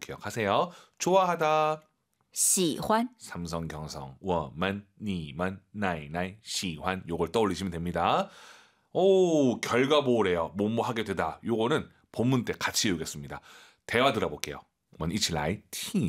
기억하세요. 좋아하다. 喜欢 삼성 경성 我们你们奶奶喜欢 요걸 떠올리시면 됩니다. 오, 결과보호래요. 뭐뭐 하게 되다. 요거는 본문 때 같이 외우겠습니다. 대화 들어볼게요. 我们一起来听